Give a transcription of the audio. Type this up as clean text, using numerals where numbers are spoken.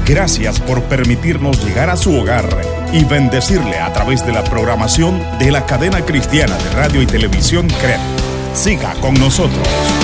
Gracias por permitirnos llegar a su hogar y bendecirle a través de la programación de la cadena cristiana de radio y televisión CREP. Siga con nosotros.